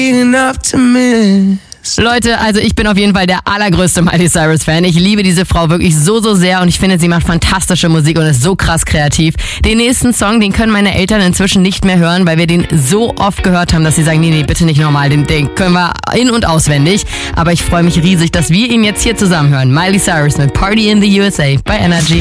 enough to miss. Leute, also ich bin auf jeden Fall der allergrößte Miley Cyrus-Fan. Ich liebe diese Frau wirklich so, so sehr und ich finde, sie macht fantastische Musik und ist so krass kreativ. Den nächsten Song, den können meine Eltern inzwischen nicht mehr hören, weil wir den so oft gehört haben, dass sie sagen, nee, bitte nicht nochmal, den können wir in- und auswendig. Aber ich freue mich riesig, dass wir ihn jetzt hier zusammen hören. Miley Cyrus mit Party in the USA bei Energy.